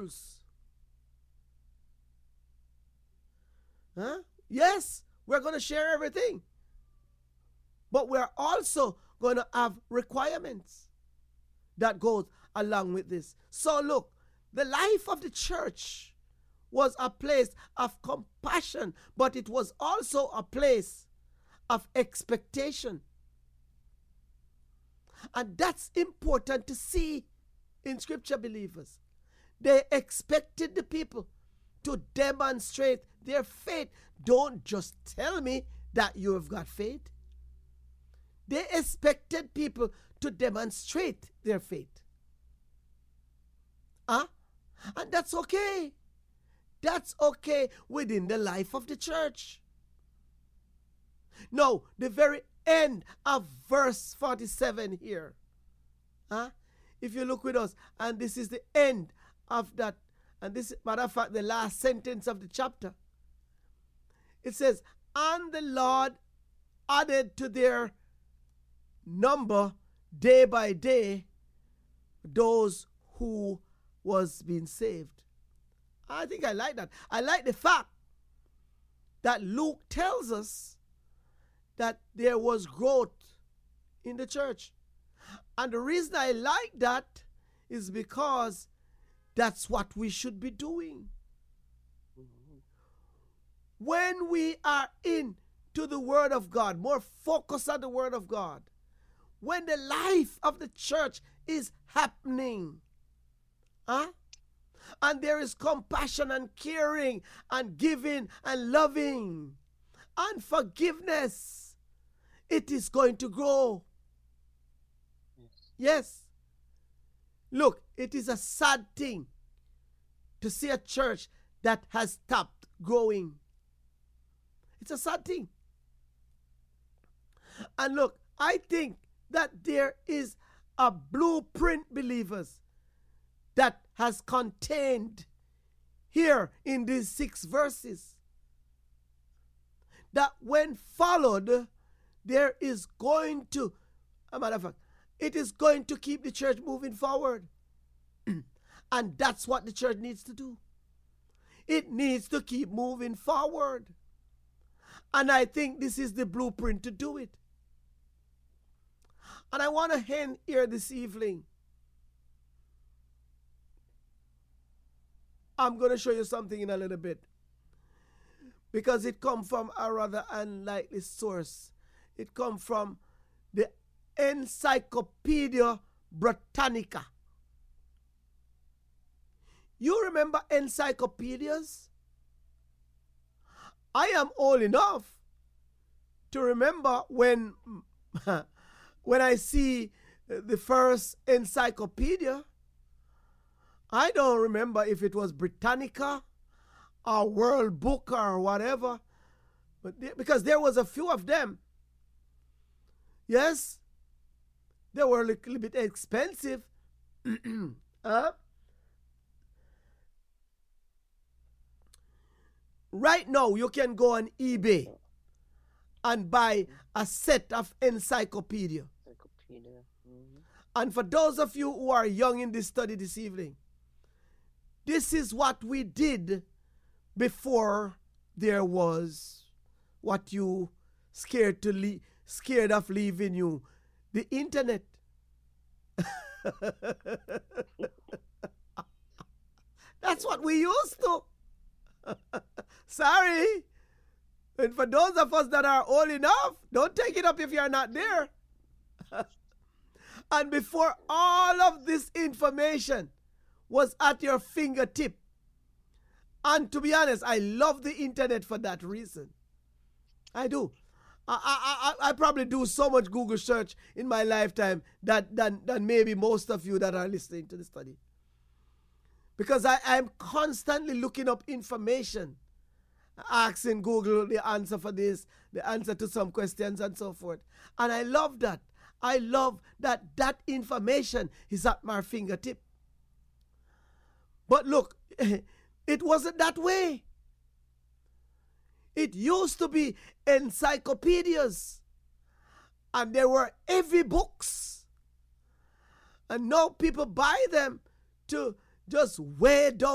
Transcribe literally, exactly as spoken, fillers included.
rules. Huh? Yes, we're going to share everything. But we're also going to have requirements that goes along with this. So look, the life of the church was a place of compassion, but it was also a place of expectation. And that's important to see in scripture, believers. They expected the people to demonstrate their faith. Don't just tell me that you have got faith. They expected people to demonstrate their faith. Huh? And that's okay. That's okay within the life of the church. Now, the very end of verse forty-seven here. Huh? If you look with us, and this is the end of that, and this, matter of fact, the last sentence of the chapter. It says, and the Lord added to their number day by day those who was being saved. I think I like that. I like the fact that Luke tells us that there was growth in the church. And the reason I like that is because that's what we should be doing. When we are into the Word of God, more focused on the Word of God, when the life of the church is happening, huh? And there is compassion and caring and giving and loving and forgiveness, it is going to grow. Yes. Yes. Look, it is a sad thing to see a church that has stopped growing. It's a sad thing. And look, I think that there is a blueprint, believers, that has contained here in these six verses, that when followed, there is going to, a matter of fact, it is going to keep the church moving forward. And that's what the church needs to do. It needs to keep moving forward. And I think this is the blueprint to do it. And I want to end here this evening. I'm going to show you something in a little bit, because it comes from a rather unlikely source. It comes from the Encyclopedia Britannica. You remember encyclopedias? I am old enough to remember when, when I see the first encyclopedia. I don't remember if it was Britannica or World Book or whatever, but they, because there was a few of them. Yes, they were a little bit expensive. huh? Right now, you can go on eBay and buy a set of encyclopedia. Encyclopedia. Mm-hmm. And for those of you who are young in this study this evening, this is what we did before there was what you scared to le- scared of leaving you, the internet. That's what we used to. Sorry. And for those of us that are old enough, don't take it up if you're not there. And before all of this information was at your fingertip. And to be honest, I love the internet for that reason. I do. I, I, I, I probably do so much Google search in my lifetime that than, than maybe most of you that are listening to the study. Because I am constantly looking up information, asking Google the answer for this, the answer to some questions and so forth. And I love that. I love that that information is at my fingertip. But look, it wasn't that way. It used to be encyclopedias. And there were heavy books. And now people buy them to just weigh down